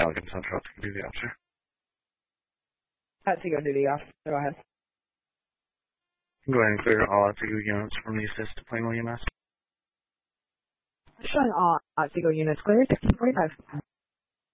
Allegan Central to do the officer. Tigo duty officer, go ahead. Go ahead and clear all Tigo units from the assist to Plainville EMS. Showing all Tigo units clear, 1645.